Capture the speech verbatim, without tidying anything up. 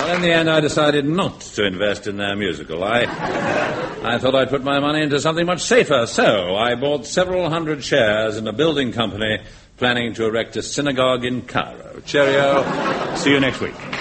Well, in the end, I decided not to invest in their musical. I I thought I'd put my money into something much safer, so I bought several hundred shares in a building company planning to erect a synagogue in Cairo. Cheerio. See you next week.